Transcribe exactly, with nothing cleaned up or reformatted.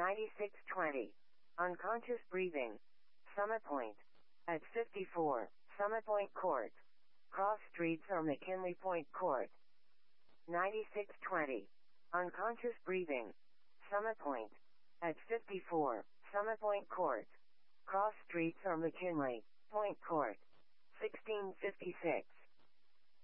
ninety-six twenty. Unconscious breathing. Summit Point. At fifty-four, Summit Point Court. Cross streets or McKinley Point Court. ninety-six twenty. Unconscious breathing. Summit Point. At fifty-four, Summit Point Court. Cross streets or McKinley Point Court. sixteen fifty-six.